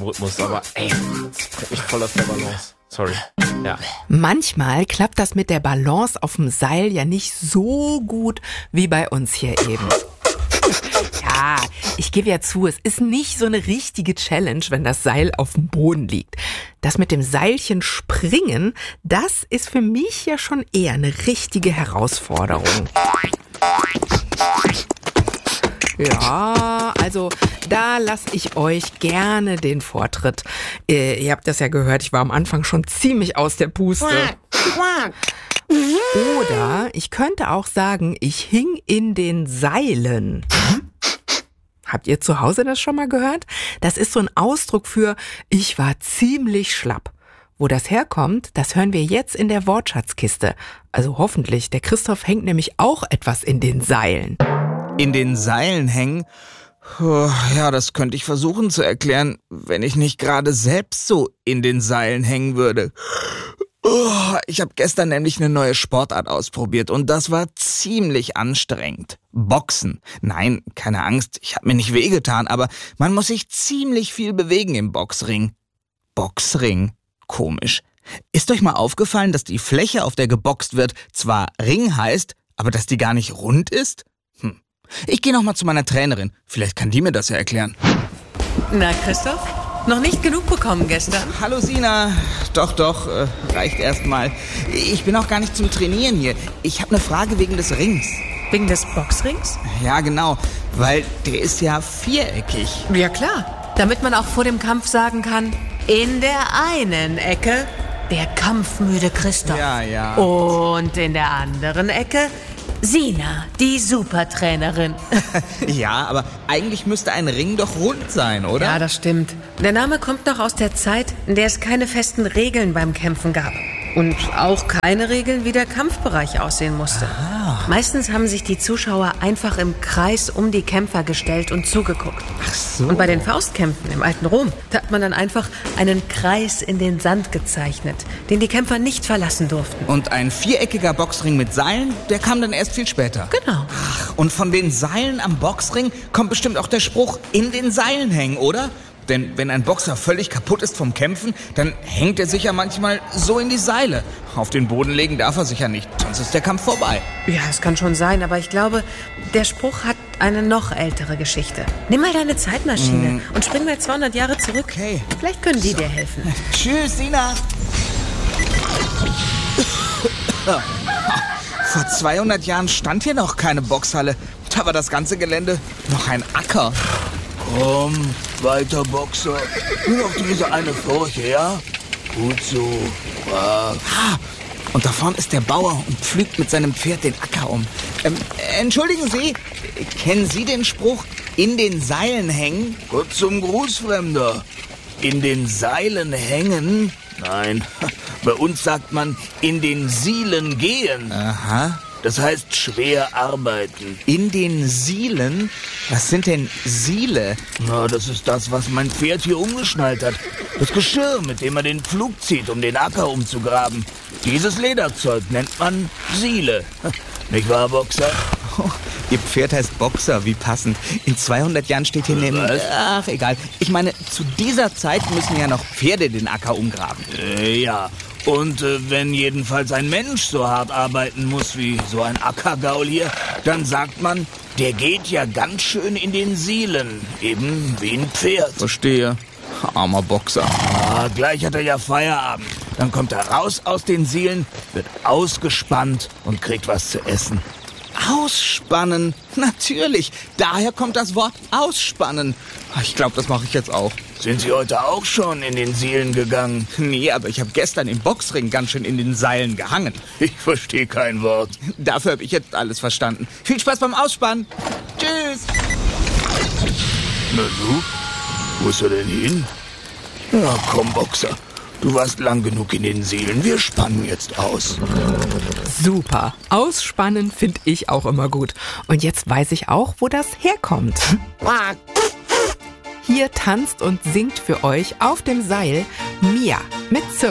Rhythmus, aber ey, das bringt mich voll aus der Balance. Sorry. Ja. Manchmal klappt das mit der Balance auf dem Seil ja nicht so gut wie bei uns hier eben. Ja, ich gebe ja zu, es ist nicht so eine richtige Challenge, wenn das Seil auf dem Boden liegt. Das mit dem Seilchen springen, das ist für mich ja schon eher eine richtige Herausforderung. Ja, also da lasse ich euch gerne den Vortritt. Ihr habt das ja gehört, ich war am Anfang schon ziemlich aus der Puste. Oder ich könnte auch sagen, ich hing in den Seilen. Habt ihr zu Hause das schon mal gehört? Das ist so ein Ausdruck für ich war ziemlich schlapp. Wo das herkommt, das hören wir jetzt in der Wortschatzkiste. Also hoffentlich, der Christoph hängt nämlich auch etwas in den Seilen. In den Seilen hängen? Ja, das könnte ich versuchen zu erklären, wenn ich nicht gerade selbst so in den Seilen hängen würde. Ich habe gestern nämlich eine neue Sportart ausprobiert und das war ziemlich anstrengend. Boxen. Nein, keine Angst, ich habe mir nicht wehgetan, aber man muss sich ziemlich viel bewegen im Boxring. Boxring? Komisch. Ist euch mal aufgefallen, dass die Fläche, auf der geboxt wird, zwar Ring heißt, aber dass die gar nicht rund ist? Ich gehe noch mal zu meiner Trainerin. Vielleicht kann die mir das ja erklären. Na, Christoph? Noch nicht genug bekommen gestern? Hallo Sina. Doch, reicht erstmal. Ich bin auch gar nicht zum Trainieren hier. Ich habe eine Frage wegen des Rings. Wegen des Boxrings? Ja, genau. Weil der ist ja viereckig. Ja, klar. Damit man auch vor dem Kampf sagen kann, in der einen Ecke der kampfmüde Christoph. Ja. Und in der anderen Ecke Sina, die Supertrainerin. Ja, aber eigentlich müsste ein Ring doch rund sein, oder? Ja, das stimmt. Der Name kommt noch aus der Zeit, in der es keine festen Regeln beim Kämpfen gab. Und auch keine Regeln, wie der Kampfbereich aussehen musste. Meistens haben sich die Zuschauer einfach im Kreis um die Kämpfer gestellt und zugeguckt. Ach so. Und bei den Faustkämpfen im alten Rom, da hat man dann einfach einen Kreis in den Sand gezeichnet, den die Kämpfer nicht verlassen durften. Und ein viereckiger Boxring mit Seilen, der kam dann erst viel später. Genau. Ach, und von den Seilen am Boxring kommt bestimmt auch der Spruch, in den Seilen hängen, oder? Denn wenn ein Boxer völlig kaputt ist vom Kämpfen, dann hängt er sich ja manchmal so in die Seile. Auf den Boden legen darf er sich ja nicht, sonst ist der Kampf vorbei. Ja, das kann schon sein, aber ich glaube, der Spruch hat eine noch ältere Geschichte. Nimm mal deine Zeitmaschine und spring mal 200 Jahre zurück. Okay. Vielleicht können die dir helfen. Tschüss, Sina. Vor 200 Jahren stand hier noch keine Boxhalle. Da war das ganze Gelände noch ein Acker. Komm, weiter, Boxer. Nur noch diese eine Furche, ja? Gut so. Und da vorne ist der Bauer und pflügt mit seinem Pferd den Acker um. Entschuldigen Sie, kennen Sie den Spruch, in den Seilen hängen? Gott zum Gruß, Fremder. In den Seilen hängen? Nein, bei uns sagt man, in den Sielen gehen. Aha. Das heißt schwer arbeiten. In den Sielen? Was sind denn Siele? Na, das ist das, was mein Pferd hier umgeschnallt hat. Das Geschirr, mit dem er den Pflug zieht, um den Acker umzugraben. Dieses Lederzeug nennt man Siele. Nicht wahr, Boxer? Oh, Ihr Pferd heißt Boxer, wie passend. In 200 Jahren steht hier neben... Was? Ach, egal. Ich meine, zu dieser Zeit müssen ja noch Pferde den Acker umgraben. Ja. Und wenn jedenfalls ein Mensch so hart arbeiten muss wie so ein Ackergaul hier, dann sagt man, der geht ja ganz schön in den Sielen, eben wie ein Pferd. Verstehe. Armer Boxer. Gleich hat er ja Feierabend. Dann kommt er raus aus den Sielen, wird ausgespannt und kriegt was zu essen. Ausspannen? Natürlich. Daher kommt das Wort ausspannen. Ich glaube, das mache ich jetzt auch. Sind Sie heute auch schon in den Sielen gegangen? Nee, aber ich habe gestern im Boxring ganz schön in den Seilen gehangen. Ich verstehe kein Wort. Dafür habe ich jetzt alles verstanden. Viel Spaß beim Ausspannen. Tschüss. Na du? Wo ist er denn hin? Na komm, Boxer. Du warst lang genug in den Sielen. Wir spannen jetzt aus. Super. Ausspannen finde ich auch immer gut. Und jetzt weiß ich auch, wo das herkommt. Hier tanzt und singt für euch auf dem Seil Mia mit